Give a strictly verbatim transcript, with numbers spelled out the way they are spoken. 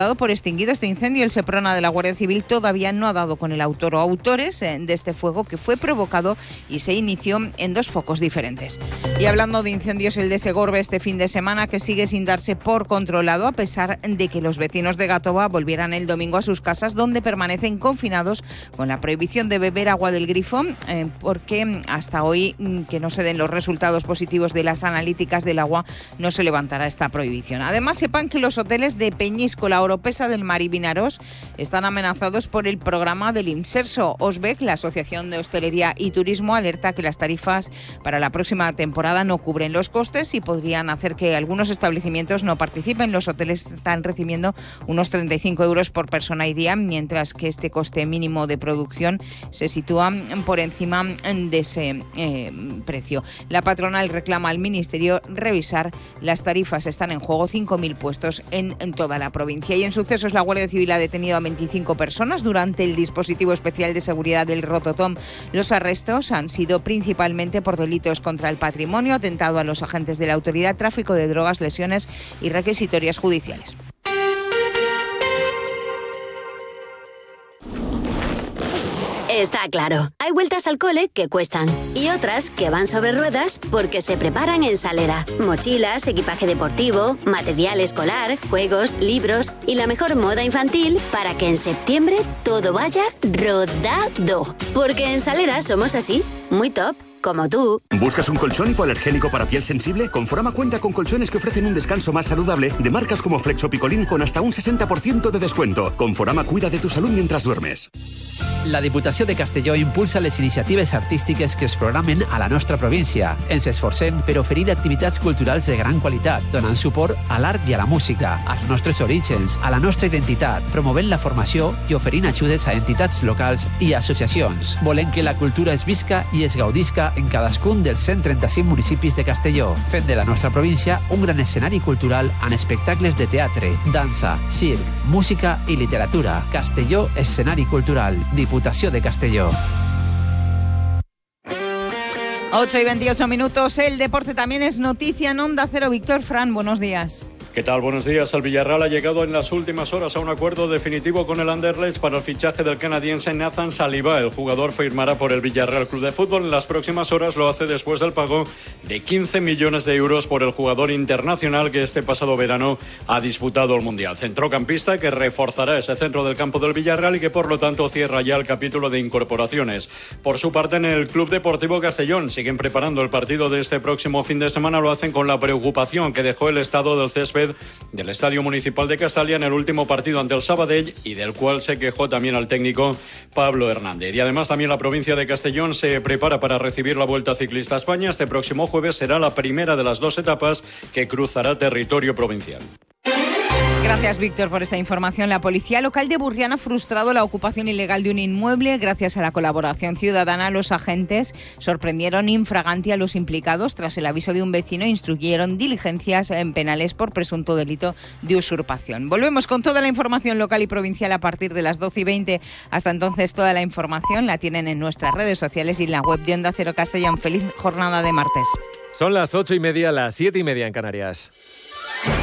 por extinguido este incendio. El Seprona de la Guardia Civil todavía no ha dado con el autor o autores de este fuego que fue provocado y se inició en dos focos diferentes. Y hablando de incendios, el de Segorbe este fin de semana, que sigue sin darse por controlado a pesar de que los vecinos de Gatoba volvieran el domingo a sus casas, donde permanecen confinados con la prohibición de beber agua del grifo, eh, porque hasta hoy que no se den los resultados positivos de las analíticas del agua no se levantará esta prohibición. Además, sepan que los hoteles de Peñíscola, Oropesa del Mar y Vinaros están amenazados por el programa del Imserso. OSBEC, la Asociación de Hostelería y Turismo, alerta que las tarifas para la próxima temporada no cubren los costes y podrían hacer que algunos establecimientos no participen. Los hoteles están recibiendo unos treinta y cinco euros por persona y día, mientras que este coste mínimo de producción se sitúa por encima de ese eh, precio. La patronal reclama al Ministerio revisar las tarifas. Están en juego cinco mil puestos en, en toda la provincia. Y en sucesos, la Guardia Civil ha detenido a veinticinco personas durante el dispositivo especial de seguridad del Rototom. Los arrestos han sido principalmente por delitos contra el patrimonio, atentado a los agentes de la autoridad, tráfico de drogas, lesiones y requisitorias judiciales. Está claro, hay vueltas al cole que cuestan y otras que van sobre ruedas porque se preparan en Salera. Mochilas, equipaje deportivo, material escolar, juegos, libros y la mejor moda infantil para que en septiembre todo vaya rodado. Porque en Salera somos así, muy top. Como tú. ¿Buscas un colchón hipoalergénico para piel sensible? Conforama cuenta con colchones que ofrecen un descanso más saludable de marcas como Flexo Picolín con hasta un sesenta por ciento de descuento. Conforama cuida de tu salud mientras duermes. La Diputació de Castelló impulsa les iniciatives artístiques que es programen a la nostra província. Ens esforcem per oferir activitats culturals de gran qualitat, donant suport a l'art i a la música, als nostres orígens, a la nostra identitat, promovent la formació i oferint ajudes a entitats locals i associacions. Volem que la cultura es visca i es gaudisca en cadascun dels cent trenta-cinc municipis de Castelló, fent de la nostra província un gran escenari cultural amb espectacles de teatre, dansa, circ, música i literatura. Castelló, escenari cultural. Diputació de Castelló. ocho y veintiocho minutos. El deporte también es noticia en Onda Cero. Víctor Fran, buenos días. ¿Qué tal? Buenos días. El Villarreal ha llegado en las últimas horas a un acuerdo definitivo con el Anderlecht para el fichaje del canadiense Nathan Saliba. El jugador firmará por el Villarreal Club de Fútbol en las próximas horas. Lo hace después del pago de quince millones de euros por el jugador internacional que este pasado verano ha disputado el Mundial. Centrocampista que reforzará ese centro del campo del Villarreal y que por lo tanto cierra ya el capítulo de incorporaciones. Por su parte, en el Club Deportivo Castellón siguen preparando el partido de este próximo fin de semana. Lo hacen con la preocupación que dejó el estado del césped del Estadio Municipal de Castalia en el último partido ante el Sabadell y del cual se quejó también al técnico Pablo Hernández. Y además también la provincia de Castellón se prepara para recibir la Vuelta Ciclista a España. Este próximo jueves será la primera de las dos etapas que cruzará territorio provincial. Gracias, Víctor, por esta información. La policía local de Burriana ha frustrado la ocupación ilegal de un inmueble. Gracias a la colaboración ciudadana, los agentes sorprendieron infraganti a los implicados. Tras el aviso de un vecino, instruyeron diligencias en penales por presunto delito de usurpación. Volvemos con toda la información local y provincial a partir de las doce y veinte. Hasta entonces, toda la información la tienen en nuestras redes sociales y en la web de Onda Cero Castellón. Feliz jornada de martes. Son las ocho y media, las siete y media en Canarias.